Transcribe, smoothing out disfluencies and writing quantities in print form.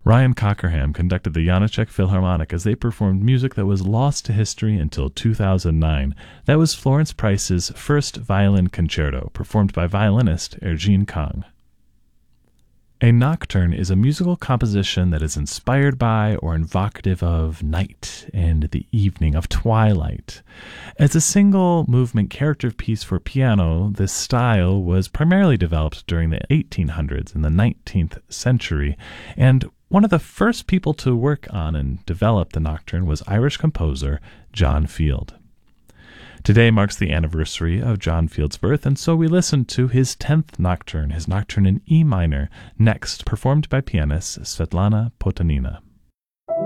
Ryan Cockerham conducted the Janáček Philharmonic as they performed music that was lost to history until 2009. That was Florence Price's first violin concerto, performed by violinist Ergin Kang. A nocturne is a musical composition that is inspired by or invocative of night and the evening, of twilight. As a single movement character piece for piano, this style was primarily developed during the 1800s and the 19th century, and one of the first people to work on and develop the nocturne was Irish composer John Field. Today marks the anniversary of John Field's birth, and so we listen to his 10th nocturne, his nocturne in E minor, next performed by pianist Svetlana Potanina.